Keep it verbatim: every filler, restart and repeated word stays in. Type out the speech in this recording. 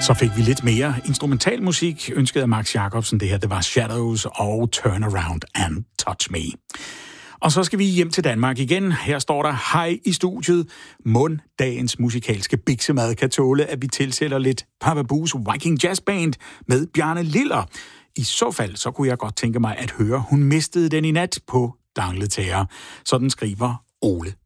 Så fik vi lidt mere instrumental musik, ønsket af Max Jacobsen. Det her, det var Shadows og Turn Around and Touch Me. Og så skal vi hjem til Danmark igen. Her står der hej i studiet. Mund dagens musikalske biksemad kan tåle, at vi tilsætter lidt Papa Bu's Viking Jazz Band med Bjarne Liller. I så fald, så kunne jeg godt tænke mig at høre, hun mistede den i nat på Dangletære. Sådan skriver Ole